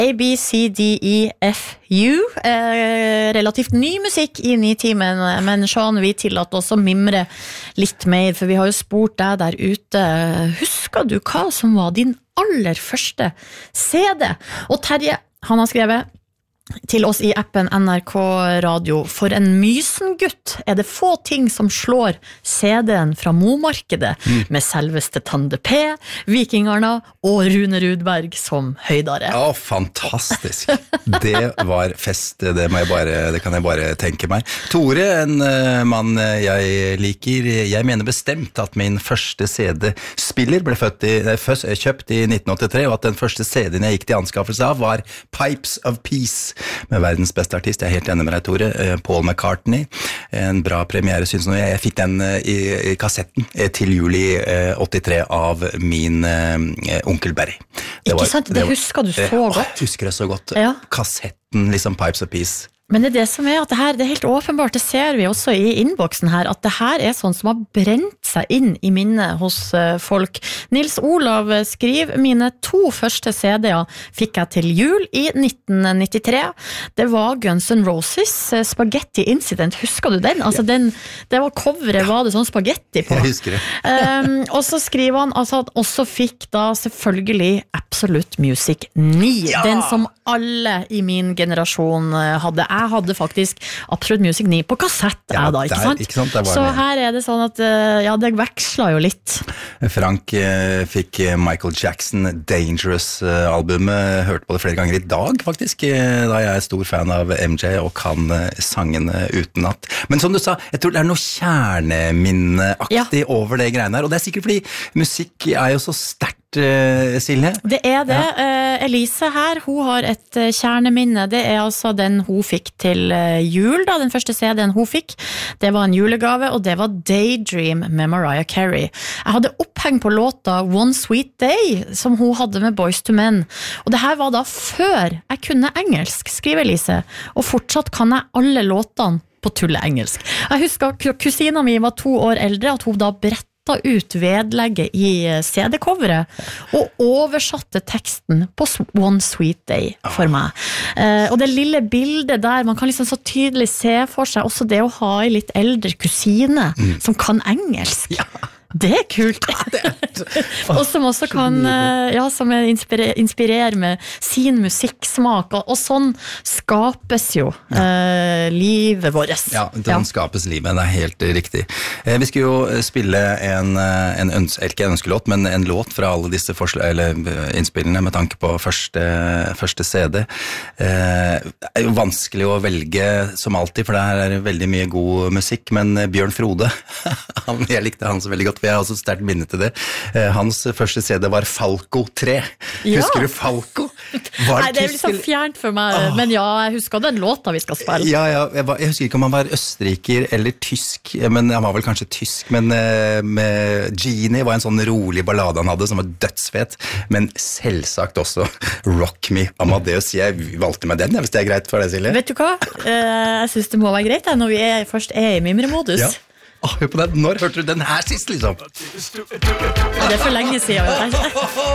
ABCDEFU, relativt ny musikk I Nitimen, men Sean, vi tillater oss å mimre litt mer, for vi har jo spurt deg der ute, husker du hva som var din aller første CD? Og Terje, han har skrevet til oss I appen NRK Radio: for en Mysen-gutt det få ting som slår CD-en fra Momarkedet med selveste Tande P, Vikingarna og Rune Rudberg som høydare. Ja, fantastisk. Det var fest, det kan jeg bare tenke meg. Tore, en mann jeg liker, jeg mener bestemt at min første CD-spiller ble kjøpt I 1983, og at den første CD-en jeg gikk til anskaffelse av var Pipes of Peace, med verdens beste artist. Jeg helt enig med deg, Tore. Paul McCartney. En bra premiere, synes nå jeg. Jeg fikk den I kassetten til juli 83 av min onkel Barry. Ikke sant? Det husker du så godt. Jeg husker det så godt. Ja. Kassetten, liksom Pipes of Peace. Men det som at det her, det helt åpenbart, det ser vi også I innboksen her, at det her sånn som har brent seg inn I minnet hos folk. Nils Olav skriver: mine 2 første CD-er fikk jeg til jul I 1993. Det var Guns N' Roses, Spaghetti Incident. Husker du den? Altså det var coveret, var det sånn spaghetti på. Jeg husker det. Og så skriver han altså at også fikk da selvfølgelig Absolute Music 9. Ja! Den som alle I min generasjon hadde. Jeg hadde faktisk Absolute Music 9 på kassett, da, ikke sant? Ikke sant? Så her det sånn at, ja, det veksler jo litt. Frank fikk Michael Jackson Dangerous-albumet, hørte på det flere ganger I dag, faktisk, da jeg stor fan av MJ og kan sangene utenat. Men som du sa, jeg tror det noe kjerneminneaktig over det greiene her, og det sikkert fordi musikk jo så sterkt, Silje. Det det. Ja. Elise her, hun har et kjerneminne. Det altså den hun fikk til jul, da, den første CD-en hun fikk. Det var en julegave, og det var Daydream med Mariah Carey. Jeg hadde oppheng på låta One Sweet Day, som hun hadde med Boyz II Men. Og det her var da før jeg kunne engelsk, skriver Elise. Og fortsatt kan jeg alle låtene på tulle-engelsk. Jeg husker kusina mi var 2 år eldre, at hun da brett ut vedlegget I CD-coveret og oversatte teksten på One Sweet Day for meg. Og det lille bildet der, man kan liksom så tydelig se for seg også det å ha en litt eldre kusine som kan engelsk. Ja. Det kult. Og som også kan som inspirerer med sin musikksmak, og sånn skapes jo livet vårt. Ja, sånn skapes livet, det helt riktig. Vi skal jo spille ikke en ønskelåt, men en låt fra alle disse innspillene med tanke på første CD. Det jo vanskelig å velge som alltid, for det her veldig mye god musikk, men Bjørn Frode, jeg likte han så veldig godt. Vi har også sterkt minne til det. Hans første CD var Falco 3. Ja. Husker du Falco? Nei, det litt så fjernt for meg, men ja, jeg husker den låta vi skal spille. Ja, jeg husker ikke om han var østerriker eller tysk, men han var vel kanskje tysk, men med Genie var en sånn rolig ballade han hadde, som var dødsfet, men selvsagt også Rock Me, Amadeus. Jeg valgte meg den, hvis det greit for deg, Silje. Vet du hva? Jeg synes det må være greit når vi først I mimremodus. Ja. Hør på den. Når hørte du den her sist, liksom? Det for lenge siden.